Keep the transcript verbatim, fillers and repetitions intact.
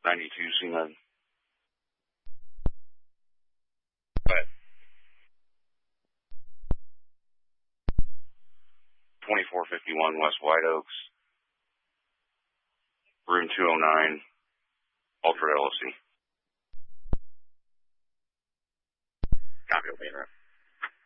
ninety-two C nine. But twenty-four fifty-one West White Oaks, room two oh nine, Ultra L L C. Copy, over.